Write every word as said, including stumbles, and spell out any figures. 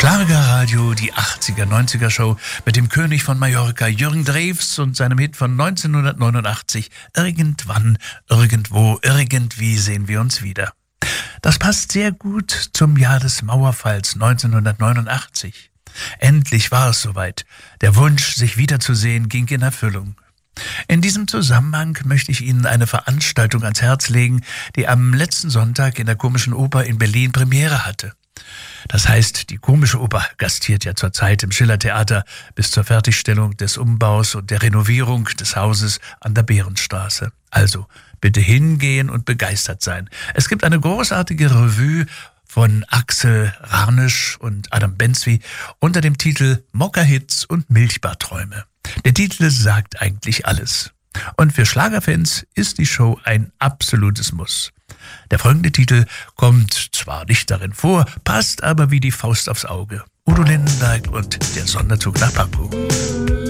Schlagerradio, die achtziger, neunziger Show mit dem König von Mallorca, Jürgen Drews und seinem Hit von neunzehnhundertneunundachtzig, Irgendwann, irgendwo, irgendwie sehen wir uns wieder. Das passt sehr gut zum Jahr des Mauerfalls neunzehnhundertneunundachtzig. Endlich war es soweit. Der Wunsch, sich wiederzusehen, ging in Erfüllung. In diesem Zusammenhang möchte ich Ihnen eine Veranstaltung ans Herz legen, die am letzten Sonntag in der Komischen Oper in Berlin Premiere hatte. Das heißt, die Komische Oper gastiert ja zurzeit im Schillertheater bis zur Fertigstellung des Umbaus und der Renovierung des Hauses an der Behrenstraße. Also bitte hingehen und begeistert sein. Es gibt eine großartige Revue von Axel Ranisch und Adam Benzwi unter dem Titel Mokka-Hits und Milchbarträume. Der Titel sagt eigentlich alles. Und für Schlagerfans ist die Show ein absolutes Muss. Der folgende Titel kommt zwar nicht darin vor, passt aber wie die Faust aufs Auge. Udo Lindenberg und der Sonderzug nach Pankow.